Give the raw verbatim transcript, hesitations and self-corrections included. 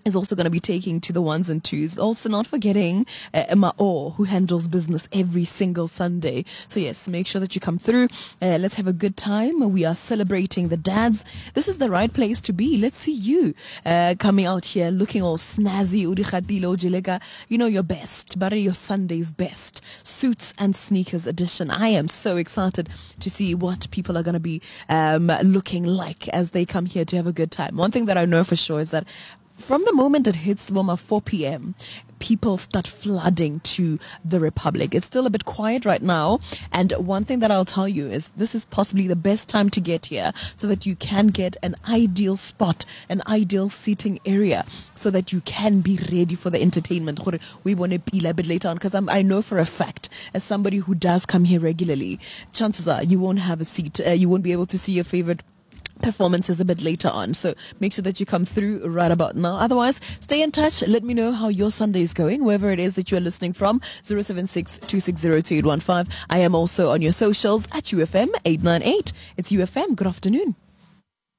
is also going to be taking to the ones and twos. Also not forgetting uh, Emma Orr, who handles business every single Sunday. So yes, make sure that you come through. Uh, let's have a good time. We are celebrating the dads. This is the right place to be. Let's see you uh, coming out here looking all snazzy. Udikhatilo Jilega, you know your best. But your Sunday's best. Suits and sneakers edition. I am so excited to see what people are going to be um, looking like as they come here to have a good time. One thing that I know for sure is that from the moment it hits Woma four p.m., people start flooding to the Republic. It's still a bit quiet right now. And one thing that I'll tell you is this is possibly the best time to get here so that you can get an ideal spot, an ideal seating area so that you can be ready for the entertainment. We want to be a bit later on because I know for a fact, as somebody who does come here regularly, chances are you won't have a seat. Uh, you won't be able to see your favorite performances a bit later on. So make sure that you come through right about now. Otherwise, stay in touch. Let me know how your Sunday is going, wherever it is that you are listening from. zero seven six, two six zero, two eight one five. I am also on your socials at U F M eight nine eight. It's U F M. Good afternoon.